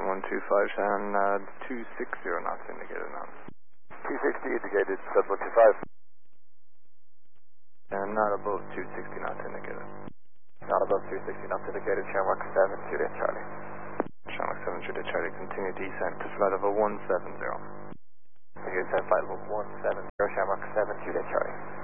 125, Shan, 260 knots indicated now. 260 indicated, sub 125. And not above 260 knots indicated. Not above 260 knots indicated, Shamrock 7, Juliet Charlie. Shamrock 7, Juliet Charlie, continue descent to flight level 170. Continue descent flight level 170, Shamrock 7, Juliet Charlie.